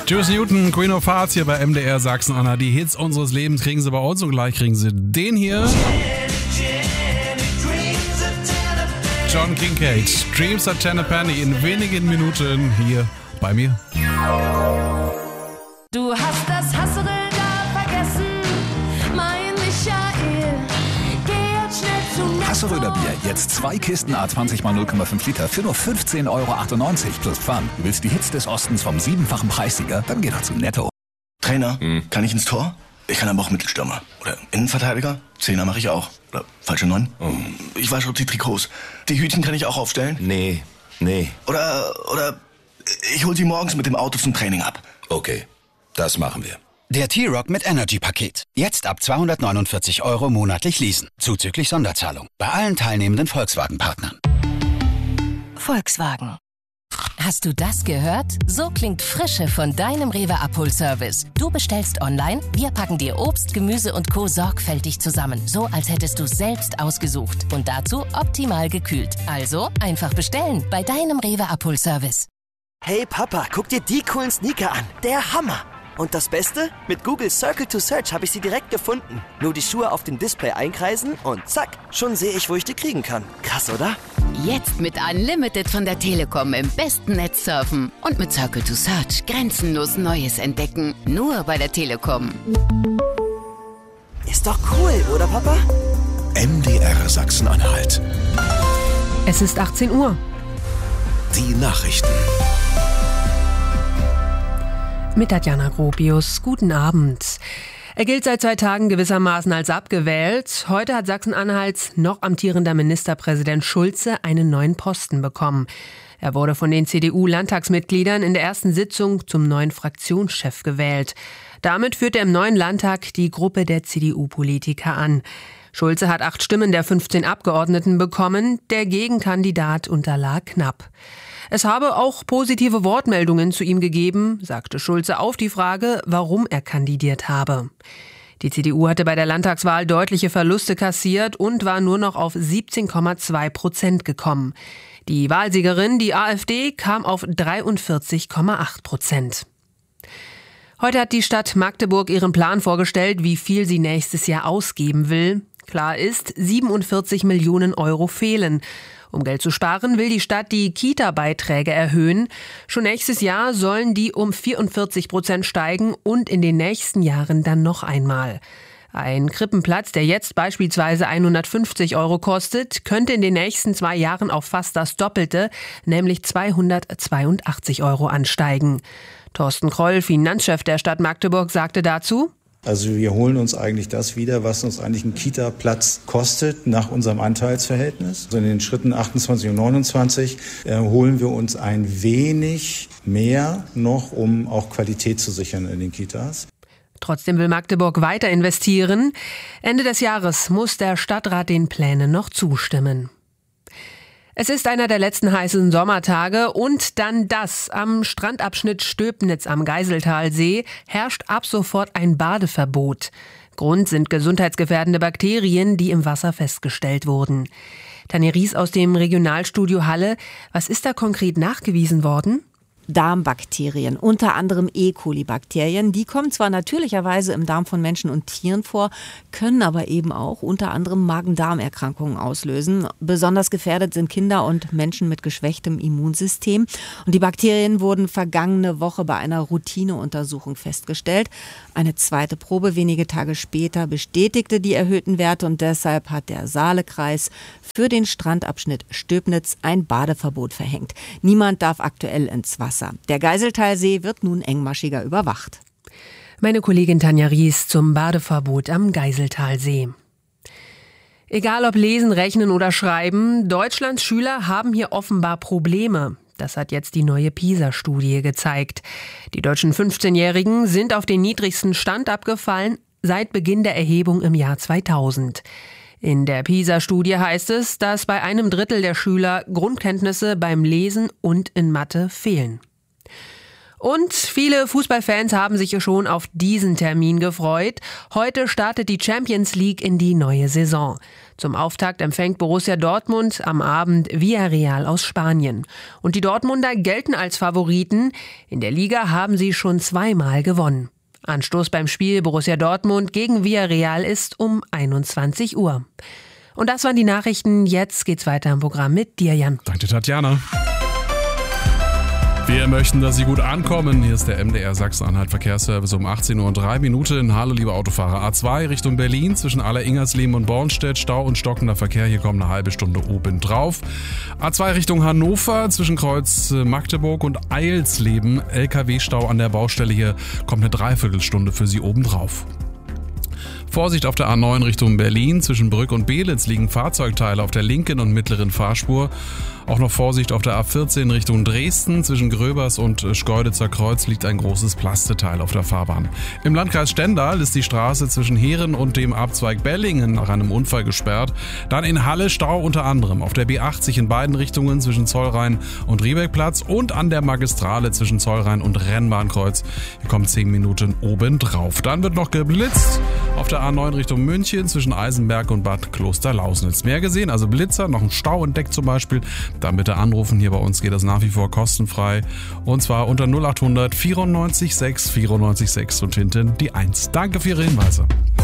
Juice Newton, Queen of Hearts hier bei MDR Sachsen-Anhalt. Die Hits unseres Lebens kriegen sie bei uns und gleich kriegen sie den hier. John Kincaid, Dreams at Tennepenny in wenigen Minuten hier bei mir. Du hast das Hasserl da vergessen, mein Michael. Geh jetzt schnell zu Netto. Hasseröder Bier, jetzt 2 Kisten A20 x 0,5 Liter für nur 15,98 € plus Pfand. Du willst die Hits des Ostens vom 7-fachen Preissieger? Dann geh doch zu Netto. Trainer, kann ich ins Tor? Ich kann aber auch Mittelstürmer. Oder Innenverteidiger? Zehner mache ich auch. Oder falsche 9? Ich wasche die Trikots. Die Hütchen kann ich auch aufstellen? Nee. Oder ich hol sie morgens mit dem Auto zum Training ab. Okay, das machen wir. Der T-Rock mit Energy-Paket. Jetzt ab 249 € monatlich leasen. Zuzüglich Sonderzahlung. Bei allen teilnehmenden Volkswagen-Partnern. Volkswagen. Hast du das gehört? So klingt Frische von deinem Rewe-Abholservice. Du bestellst online, wir packen dir Obst, Gemüse und Co. sorgfältig zusammen. So, als hättest du es selbst ausgesucht. Und dazu optimal gekühlt. Also einfach bestellen bei deinem Rewe-Abholservice. Hey Papa, guck dir die coolen Sneaker an. Der Hammer! Und das Beste? Mit Google Circle to Search habe ich sie direkt gefunden. Nur die Schuhe auf dem Display einkreisen und zack, schon sehe ich, wo ich die kriegen kann. Krass, oder? Jetzt mit Unlimited von der Telekom im besten Netz surfen. Und mit Circle to Search grenzenlos Neues entdecken. Nur bei der Telekom. Ist doch cool, oder Papa? MDR Sachsen-Anhalt. Es ist 18 Uhr. Die Nachrichten. Mit Tatjana Gropius. Guten Abend. Er gilt seit 2 Tagen gewissermaßen als abgewählt. Heute hat Sachsen-Anhalts noch amtierender Ministerpräsident Schulze einen neuen Posten bekommen. Er wurde von den CDU-Landtagsmitgliedern in der ersten Sitzung zum neuen Fraktionschef gewählt. Damit führt er im neuen Landtag die Gruppe der CDU-Politiker an. Schulze hat 8 Stimmen der 15 Abgeordneten bekommen. Der Gegenkandidat unterlag knapp. Es habe auch positive Wortmeldungen zu ihm gegeben, sagte Schulze auf die Frage, warum er kandidiert habe. Die CDU hatte bei der Landtagswahl deutliche Verluste kassiert und war nur noch auf 17,2% gekommen. Die Wahlsiegerin, die AfD, kam auf 43,8%. Heute hat die Stadt Magdeburg ihren Plan vorgestellt, wie viel sie nächstes Jahr ausgeben will. Klar ist, 47 Millionen € fehlen. Um Geld zu sparen, will die Stadt die Kita-Beiträge erhöhen. Schon nächstes Jahr sollen die um 44% steigen und in den nächsten Jahren dann noch einmal. Ein Krippenplatz, der jetzt beispielsweise 150 € kostet, könnte in den nächsten 2 Jahren auf fast das Doppelte, nämlich 282 € ansteigen. Thorsten Kroll, Finanzchef der Stadt Magdeburg, sagte dazu: Also wir holen uns eigentlich das wieder, was uns eigentlich ein Kita-Platz kostet nach unserem Anteilsverhältnis. Also in den Schritten 28 und 29 holen wir uns ein wenig mehr noch, um auch Qualität zu sichern in den Kitas. Trotzdem will Magdeburg weiter investieren. Ende des Jahres muss der Stadtrat den Plänen noch zustimmen. Es ist einer der letzten heißen Sommertage und dann das. Am Strandabschnitt Stöbnitz am Geiseltalsee herrscht ab sofort ein Badeverbot. Grund sind gesundheitsgefährdende Bakterien, die im Wasser festgestellt wurden. Tanja Ries aus dem Regionalstudio Halle. Was ist da konkret nachgewiesen worden? Darmbakterien, unter anderem E. coli-Bakterien. Die kommen zwar natürlicherweise im Darm von Menschen und Tieren vor, können aber eben auch unter anderem Magen-Darm-Erkrankungen auslösen. Besonders gefährdet sind Kinder und Menschen mit geschwächtem Immunsystem. Und die Bakterien wurden vergangene Woche bei einer Routineuntersuchung festgestellt. Eine zweite Probe wenige Tage später bestätigte die erhöhten Werte und deshalb hat der Saalekreis für den Strandabschnitt Stöbnitz ein Badeverbot verhängt. Niemand darf aktuell ins Wasser. Der Geiseltalsee wird nun engmaschiger überwacht. Meine Kollegin Tanja Ries zum Badeverbot am Geiseltalsee. Egal ob Lesen, Rechnen oder Schreiben, Deutschlands Schüler haben hier offenbar Probleme. Das hat jetzt die neue PISA-Studie gezeigt. Die deutschen 15-Jährigen sind auf den niedrigsten Stand abgefallen seit Beginn der Erhebung im Jahr 2000. In der PISA-Studie heißt es, dass bei einem Drittel der Schüler Grundkenntnisse beim Lesen und in Mathe fehlen. Und viele Fußballfans haben sich schon auf diesen Termin gefreut. Heute startet die Champions League in die neue Saison. Zum Auftakt empfängt Borussia Dortmund am Abend Villarreal aus Spanien. Und die Dortmunder gelten als Favoriten. In der Liga haben sie schon 2-mal gewonnen. Anstoß beim Spiel Borussia Dortmund gegen Villarreal ist um 21 Uhr. Und das waren die Nachrichten. Jetzt geht's weiter im Programm mit dir, Jan. Danke, Tatjana. Wir möchten, dass Sie gut ankommen. Hier ist der MDR Sachsen-Anhalt Verkehrsservice um 18:03 Uhr. Hallo, liebe Autofahrer. A2 Richtung Berlin zwischen Aller-Ingersleben und Bornstedt. Stau und stockender Verkehr. Hier kommt eine halbe Stunde obendrauf. A2 Richtung Hannover zwischen Kreuz Magdeburg und Eilsleben. LKW-Stau an der Baustelle. Hier kommt eine Dreiviertelstunde für Sie obendrauf. Vorsicht auf der A9 Richtung Berlin. Zwischen Brück und Beelitz liegen Fahrzeugteile auf der linken und mittleren Fahrspur. Auch noch Vorsicht auf der A14 Richtung Dresden. Zwischen Gröbers und Schkeuditzer Kreuz liegt ein großes Plasteteil auf der Fahrbahn. Im Landkreis Stendal ist die Straße zwischen Heeren und dem Abzweig Bellingen nach einem Unfall gesperrt. Dann in Halle Stau unter anderem auf der B80 in beiden Richtungen zwischen Zollrhein und Riebeckplatz und an der Magistrale zwischen Zollrhein und Rennbahnkreuz. Hier kommt 10 Minuten obendrauf. Dann wird noch geblitzt auf der A9 Richtung München zwischen Eisenberg und Bad Klosterlausnitz. Mehr gesehen, also Blitzer, noch ein Stau entdeckt zum Beispiel. Dann bitte anrufen, hier bei uns geht das nach wie vor kostenfrei. Und zwar unter 0800 94 6 94 6 und hinten die 1. Danke für Ihre Hinweise.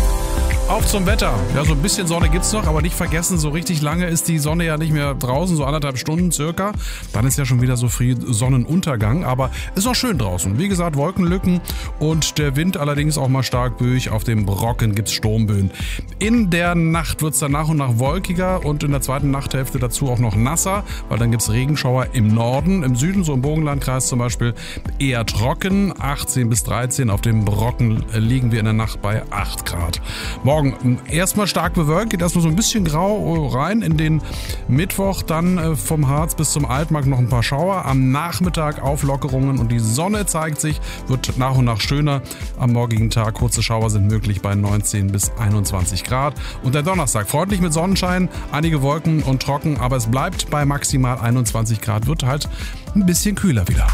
Auf zum Wetter. Ja, so ein bisschen Sonne gibt's noch, aber nicht vergessen, so richtig lange ist die Sonne ja nicht mehr draußen, so 1,5 Stunden circa. Dann ist ja schon wieder so früh Sonnenuntergang, aber ist auch schön draußen. Wie gesagt, Wolkenlücken und der Wind allerdings auch mal stark böig. Auf dem Brocken gibt's Sturmböen. In der Nacht wird's dann nach und nach wolkiger und in der zweiten Nachthälfte dazu auch noch nasser, weil dann gibt's Regenschauer im Norden. Im Süden, so im Burgenlandkreis zum Beispiel, eher trocken, 18 bis 13. Auf dem Brocken liegen wir in der Nacht bei 8 Grad. Morgen erstmal stark bewölkt, geht erstmal so ein bisschen grau rein in den Mittwoch, dann vom Harz bis zum Altmark noch ein paar Schauer, am Nachmittag Auflockerungen und die Sonne zeigt sich, wird nach und nach schöner. Am morgigen Tag kurze Schauer sind möglich bei 19 bis 21 Grad und der Donnerstag freundlich mit Sonnenschein, einige Wolken und trocken, aber es bleibt bei maximal 21 Grad, wird halt ein bisschen kühler wieder.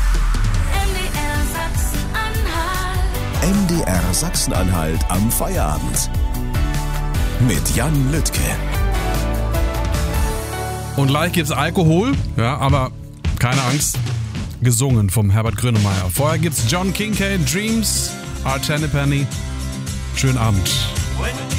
MDR Sachsen-Anhalt am Feierabend. Mit Jan Lüttke. Und gleich gibt's Alkohol, ja, aber keine Angst, gesungen vom Herbert Grönemeyer. Vorher gibt's John Kincade, Dreams, Art Tennepenny. Schönen Abend.